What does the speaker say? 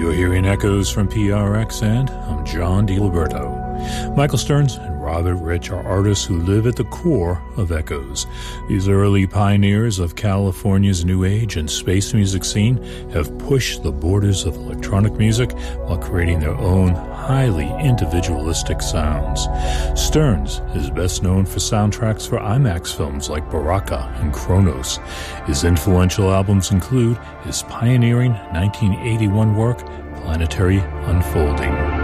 You're hearing echoes from PRX, and I'm John DiLiberto. Michael Stearns and Robert Rich are artists who live at the core of Echoes. These early pioneers of California's new age and space music scene have pushed the borders of electronic music while creating their own highly individualistic sounds. Stearns is best known for soundtracks for IMAX films like Baraka and Kronos. His influential albums include his pioneering 1981 work, Planetary Unfolding.